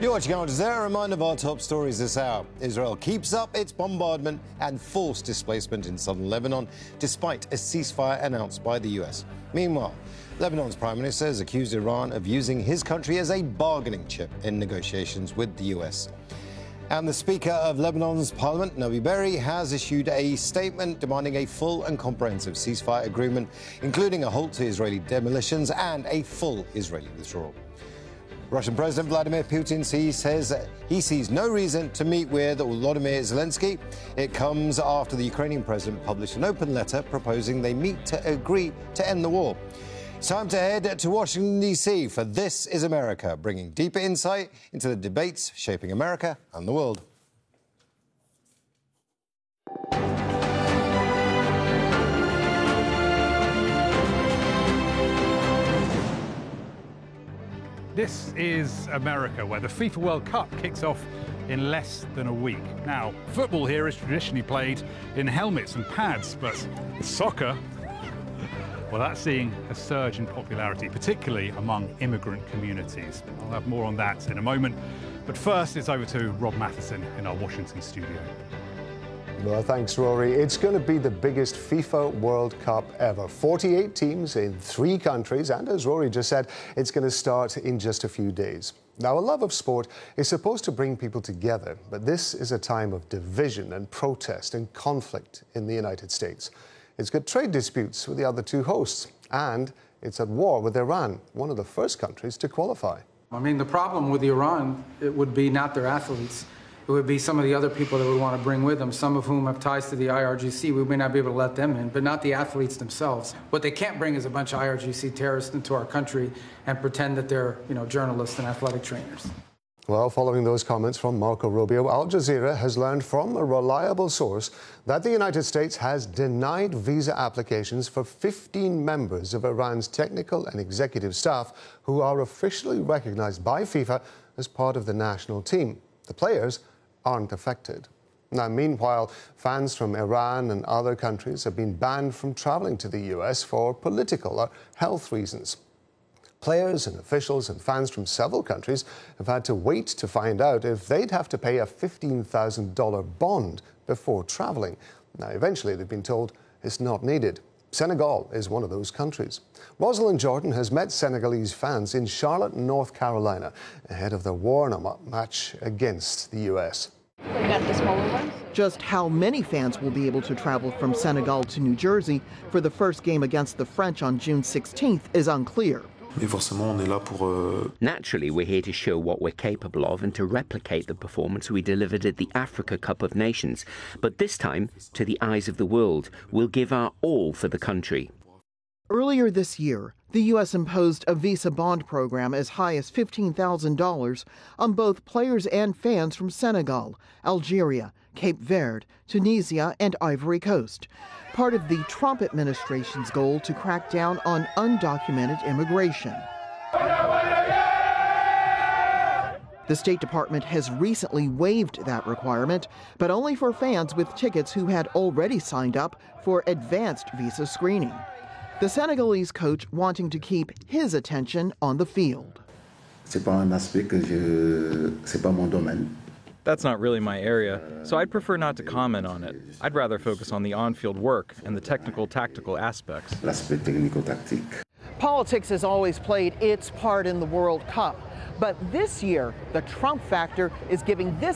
You're watching Al Jazeera. A reminder of our top stories this hour. Israel keeps up its bombardment and forced displacement in southern Lebanon, despite a ceasefire announced by the US. Meanwhile, Lebanon's prime minister has accused Iran of using his country as a bargaining chip in negotiations with the US. And the Speaker of Lebanon's parliament, Nabi Berri, has issued a statement demanding a full and comprehensive ceasefire agreement, including a halt to Israeli demolitions and a full Israeli withdrawal. Russian President Vladimir Putin says he sees no reason to meet with Volodymyr Zelensky. It comes after the Ukrainian president published an open letter proposing they meet to agree to end the war. It's time to head to Washington, D.C. for This is America, bringing deeper insight into the debates shaping America and the world. This is America, where the FIFA World Cup kicks off in less than a week. Now, football here is traditionally played in helmets and pads, but soccer, well, that's seeing a surge in popularity, particularly among immigrant communities. I'll have more on that in a moment. But first, it's over to Rob Matheson in our Washington studio. Well, thanks, Rory. It's going to be the biggest FIFA World Cup ever. 48 teams in 3 countries, and as Rory just said, it's going to start in just a few days. Now, a love of sport is supposed to bring people together, but this is a time of division and protest and conflict in the United States. It's got trade disputes with the other 2 hosts, and it's at war with Iran, one of the first countries to qualify. I mean, the problem with Iran, it would be not their athletes. It would be some of the other people that would want to bring with them, some of whom have ties to the IRGC. We may not be able to let them in, but not the athletes themselves. What they can't bring is a bunch of IRGC terrorists into our country and pretend that they're, journalists and athletic trainers. Well, following those comments from Marco Rubio, Al Jazeera has learned from a reliable source that the United States has denied visa applications for 15 members of Iran's technical and executive staff who are officially recognized by FIFA as part of the national team. The players aren't affected. Now, meanwhile, fans from Iran and other countries have been banned from traveling to the US for political or health reasons. Players and officials and fans from several countries have had to wait to find out if they'd have to pay a $15,000 bond before traveling. Now, eventually, they've been told it's not needed. Senegal is one of those countries. Rosalind Jordan has met Senegalese fans in Charlotte, North Carolina, ahead of the warm-up match against the US. Just how many fans will be able to travel from Senegal to New Jersey for the first game against the French on June 16th is unclear. Naturally, we're here to show what we're capable of and to replicate the performance we delivered at the Africa Cup of Nations. But this time, to the eyes of the world, we'll give our all for the country. Earlier this year, the U.S. imposed a visa bond program as high as $15,000 on both players and fans from Senegal, Algeria, Cape Verde, Tunisia, and Ivory Coast, part of the Trump administration's goal to crack down on undocumented immigration. The State Department has recently waived that requirement, but only for fans with tickets who had already signed up for advanced visa screening. The Senegalese coach wanting to keep his attention on the field. That's not really my area, so I'd prefer not to comment on it. I'd rather focus on the on-field work and the technical, tactical aspects. Politics has always played its part in the World Cup, but this year, the Trump factor is giving this